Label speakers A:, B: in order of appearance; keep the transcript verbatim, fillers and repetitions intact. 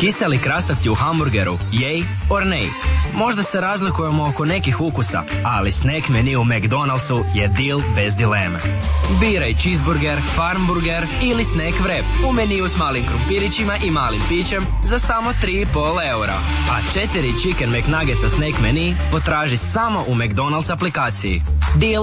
A: Kiseli krastavci u hamburgeru, yay or nay? Možda se razlikujemo oko nekih ukusa, ali snack menu u McDonald'su je deal bez dileme. Biraj cheeseburger, farmburger ili snack wrap u meniju s malim krumpirićima i malim pićem za samo tri i pol eura. A četiri chicken McNuggetsa snack menu potraži samo u McDonald's aplikaciji. Deal